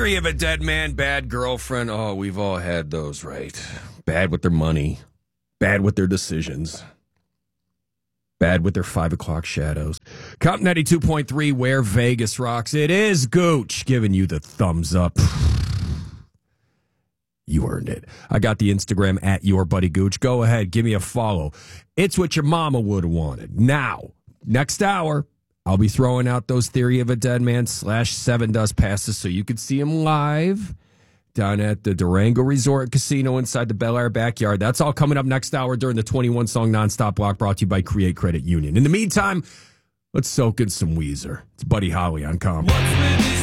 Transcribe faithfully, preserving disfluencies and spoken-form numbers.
Theory of a dead man, bad girlfriend. Oh, we've all had those, right? Bad with their money, bad with their decisions, bad with their five o'clock shadows. Comp ninety-two point three, where Vegas rocks. It is Gooch giving you the thumbs up. You earned it. I got the Instagram at your buddy Gooch. Go ahead, give me a follow. It's what your mama would have wanted. Now, next hour, I'll be throwing out those Theory of a Dead Man slash Seven Dust passes so you can see them live down at the Durango Resort Casino inside the Bel Air backyard. That's all coming up next hour during the twenty-one song nonstop block brought to you by Create Credit Union. In the meantime, let's soak in some Weezer. It's Buddy Holly on Comp.